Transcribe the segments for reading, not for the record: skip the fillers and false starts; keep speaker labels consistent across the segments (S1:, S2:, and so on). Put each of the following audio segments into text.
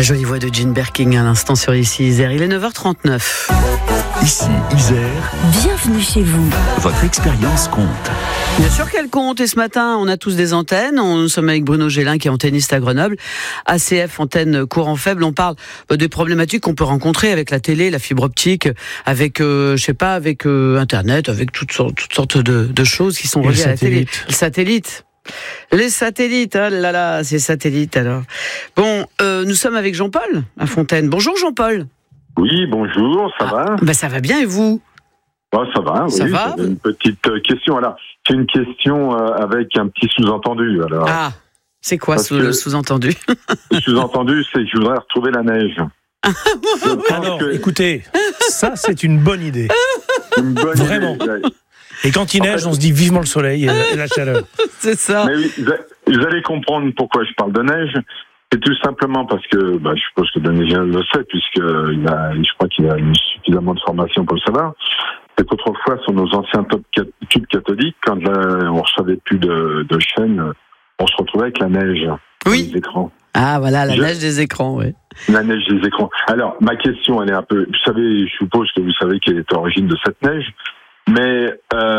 S1: La jolie voix de Jane Birkin à l'instant sur Ici Isère. Il est 9h39.
S2: Ici Isère.
S3: Bienvenue chez vous.
S2: Votre expérience compte.
S1: Bien sûr qu'elle compte. Et ce matin, on a tous des antennes. Nous sommes avec Bruno Gélin, qui est antenniste à Grenoble. ACF, antenne courant faible. On parle des problématiques qu'on peut rencontrer avec la télé, la fibre optique, avec, avec Internet, avec toutes sortes de choses qui sont reliées à la télé. Le satellite. Les satellites, oh là là, ces satellites alors. Bon, nous sommes avec Jean-Paul à Fontaine. Bonjour Jean-Paul.
S4: Oui, bonjour, ça va ?
S1: Ça va bien et vous ?
S4: Ça va,
S1: ça
S4: oui.
S1: Va
S4: Une petite question. Alors, c'est une question avec un petit sous-entendu. Alors.
S1: Ah, c'est quoi le sous-entendu ?
S4: Le sous-entendu, c'est que je voudrais retrouver la neige.
S5: Alors, écoutez, ça c'est une bonne idée.
S4: Une bonne
S5: Vraiment.
S4: Idée.
S5: Et quand il neige, on se dit vivement le soleil et la chaleur.
S1: C'est ça.
S4: Mais oui, vous allez comprendre pourquoi je parle de neige. C'est tout simplement parce que, je suppose que Daniel le sait, je crois qu'il a suffisamment de formation pour le savoir. C'est qu'autrefois, sur nos anciens tubes cathodiques, quand on recevait plus de chaînes, on se retrouvait avec la neige.
S1: Oui.
S4: Les écrans.
S1: Ah, voilà, la neige des écrans, oui.
S4: La neige des écrans. Alors, ma question, elle est un peu, je suppose que vous savez quelle est l'origine de cette neige. Mais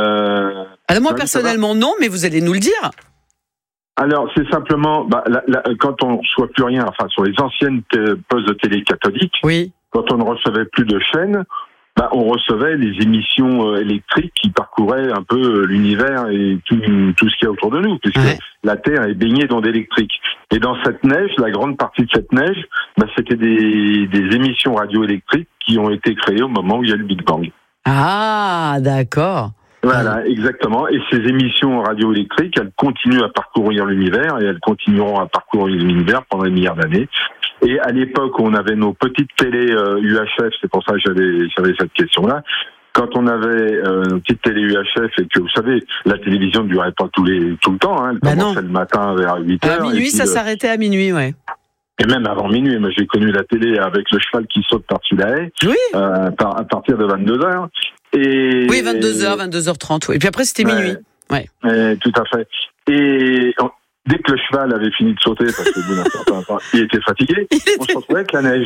S1: alors moi personnellement non, mais vous allez nous le dire.
S4: Alors c'est simplement quand on ne reçoit plus rien, enfin sur les anciennes postes de télé cathodiques,
S1: oui.
S4: Quand on ne recevait plus de chaînes, on recevait les émissions électriques qui parcouraient un peu l'univers et tout ce qu'il y a autour de nous, puisque la Terre est baignée dans d'électrique. Et dans cette neige, la grande partie de cette neige, c'était des émissions radioélectriques qui ont été créées au moment où il y a le Big Bang.
S1: Ah, d'accord.
S4: Voilà, exactement. Et ces émissions radioélectriques, elles continuent à parcourir l'univers et elles continueront à parcourir l'univers pendant des milliards d'années. Et à l'époque où on avait nos petites télés UHF, c'est pour ça que j'avais cette question-là, quand on avait nos petites télés UHF et que, vous savez, la télévision ne durait pas tout le temps, elle commençait le matin vers 8h.
S1: À minuit, ça s'arrêtait à minuit, ouais.
S4: Et même avant minuit, moi j'ai connu la télé avec le cheval qui saute par-dessus la haie,
S1: oui.
S4: À partir de 22h.
S1: Oui, 22h, 22h30, oui. Et puis après c'était minuit. Ouais.
S4: Tout à fait. Et dès que le cheval avait fini de sauter, parce que bout d'un certain temps, il était fatigué, on se retrouvait avec la neige,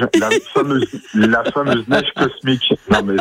S4: la fameuse neige cosmique. Non mais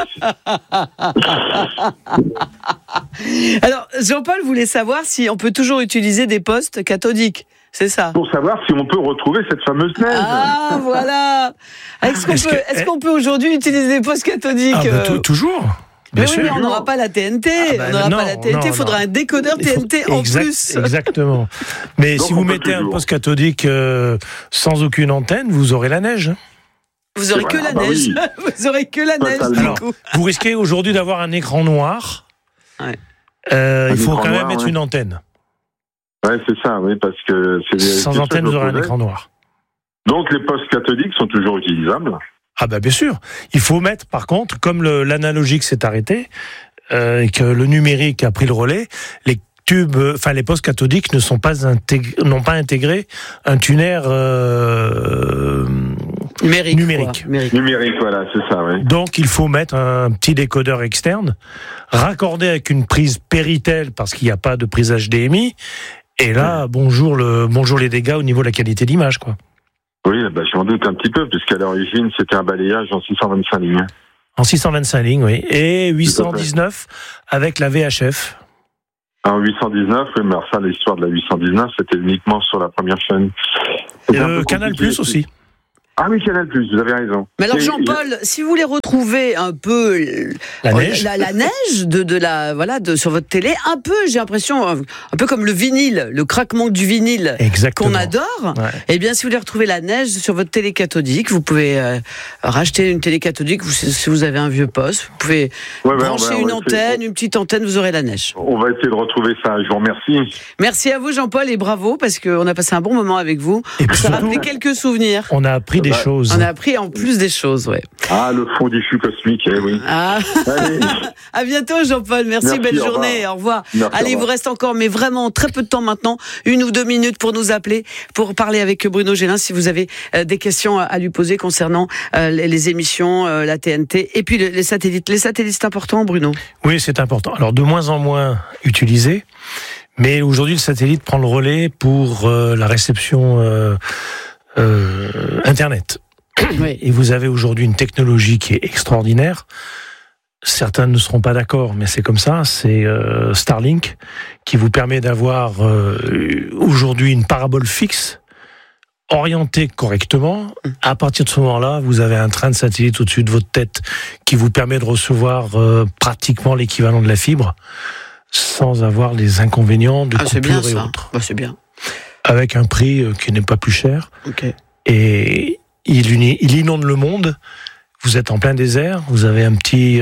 S1: Alors, Jean-Paul voulait savoir si on peut toujours utiliser des postes cathodiques. C'est ça.
S4: Pour savoir si on peut retrouver cette fameuse neige.
S1: Ah, voilà. Est-ce qu'on peut aujourd'hui utiliser des postes cathodiques
S5: Toujours.
S1: Mais oui, mais on n'aura pas la TNT. On n'aura pas la TNT. Il faudra un décodeur TNT en plus.
S5: Exactement. Mais
S4: donc
S5: si vous mettez un poste cathodique sans aucune antenne, vous aurez la neige.
S1: Vous aurez que la neige. Oui. Vous aurez que la neige.
S5: Alors, vous risquez aujourd'hui d'avoir un écran noir.
S1: Ouais.
S5: Il faut quand même mettre une antenne.
S4: Ouais, c'est ça, oui, parce que
S5: sans antenne, vous aurez un écran noir.
S4: Donc les postes cathodiques sont toujours utilisables.
S5: Ah bien sûr. Il faut mettre, par contre, comme l'analogique s'est arrêté et que le numérique a pris le relais, les postes cathodiques n'ont pas intégré un tuner numérique.
S4: Numérique, voilà, c'est ça, oui.
S5: Donc il faut mettre un petit décodeur externe, raccordé avec une prise Péritel parce qu'il n'y a pas de prise HDMI. Et là, bonjour les dégâts au niveau de la qualité d'image, quoi.
S4: Oui, je m'en doute un petit peu, puisqu'à l'origine, c'était un balayage en 625 lignes.
S5: En 625 lignes, oui. Et 819 avec la VHF.
S4: En 819, oui, mais alors ça, l'histoire de la 819, c'était uniquement sur la première chaîne.
S5: Et Canal Plus aussi.
S4: Ah oui, Canal+, vous avez raison.
S1: Mais alors Jean-Paul, si vous voulez retrouver un peu
S5: la neige,
S1: la neige sur votre télé, un peu, j'ai l'impression, un peu comme le vinyle, le craquement du vinyle qu'on adore. Ouais. Eh bien, si vous voulez retrouver la neige sur votre télé cathodique, vous pouvez racheter une télé cathodique si vous avez un vieux poste. Vous pouvez brancher une antenne, une petite antenne, vous aurez la neige.
S4: On va essayer de retrouver ça. Je vous remercie.
S1: Merci à vous, Jean-Paul, et bravo parce qu'on a passé un bon moment avec vous.
S5: Et
S1: on s'est rappelé quelques souvenirs.
S5: On a appris des choses.
S1: On a appris en plus des choses, ouais.
S4: Ah, le fond diffus cosmique, oui.
S1: Ah. À bientôt, Jean-Paul. Merci, belle journée. Au revoir. Merci, allez, il vous reste encore, mais vraiment très peu de temps maintenant, 1 ou 2 minutes pour nous appeler, pour parler avec Bruno Gélin, si vous avez des questions à lui poser concernant les émissions, la TNT, et puis les satellites. Les satellites, c'est important, Bruno?
S5: Oui, c'est important. Alors, de moins en moins utilisé, mais aujourd'hui, le satellite prend le relais pour la réception Internet.
S1: Oui.
S5: Et vous avez aujourd'hui une technologie qui est extraordinaire. Certains ne seront pas d'accord, mais c'est comme ça. C'est Starlink qui vous permet d'avoir aujourd'hui une parabole fixe, orientée correctement. À partir de ce moment-là, vous avez un train de satellite au-dessus de votre tête qui vous permet de recevoir pratiquement l'équivalent de la fibre, sans avoir les inconvénients de coupure et autres.
S1: C'est bien.
S5: Avec un prix qui n'est pas plus cher.
S1: Okay.
S5: Et il inonde le monde. Vous êtes en plein désert, vous avez un petit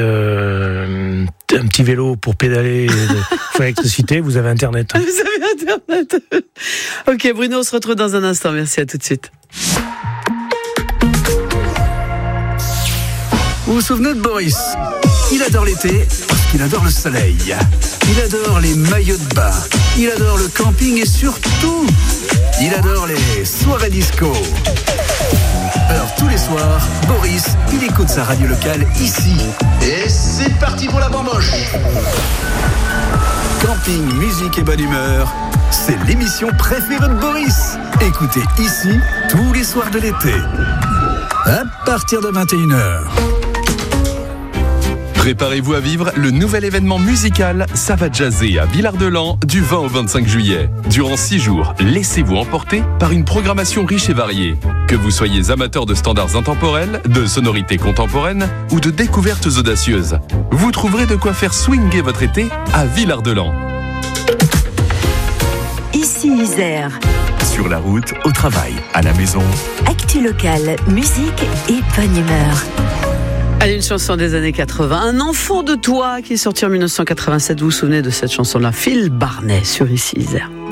S5: vélo pour pédaler, pour l'électricité, vous avez Internet.
S1: Vous avez Internet. Ok, Bruno, on se retrouve dans un instant. Merci, à tout de suite.
S2: Vous vous souvenez de Boris? Il adore l'été parce qu'il adore le soleil. Il adore les maillots de bain. Il adore le camping et surtout, il adore les soirées disco. Alors tous les soirs, Boris, il écoute sa radio locale ici.
S3: Et c'est parti pour la bamboche.
S2: Camping, musique et bonne humeur, c'est l'émission préférée de Boris. Écoutez ici tous les soirs de l'été. À partir de 21h.
S6: Préparez-vous à vivre le nouvel événement musical Ça va jazzer à Villard-de-Lans du 20 au 25 juillet. Durant 6 jours, laissez-vous emporter par une programmation riche et variée. Que vous soyez amateur de standards intemporels, de sonorités contemporaines ou de découvertes audacieuses, vous trouverez de quoi faire swinger votre été à Villard-de-Lans.
S7: Ici Isère.
S2: Sur la route, au travail, à la maison.
S7: Actu locale, musique et bonne humeur.
S1: Allez, une chanson des années 80. Un enfant de toi qui est sorti en 1987. Vous vous souvenez de cette chanson-là? Phil Barnet sur Ici Isère.